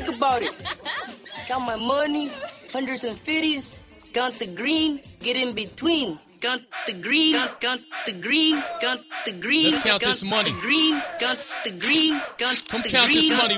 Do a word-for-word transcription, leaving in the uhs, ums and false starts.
Think about it. Count my money, hundreds and fifties. Count the green, get in between. Count the green, count, count the green, count the green. Let's count count this money. The green, count the green, count Come the count green. this money.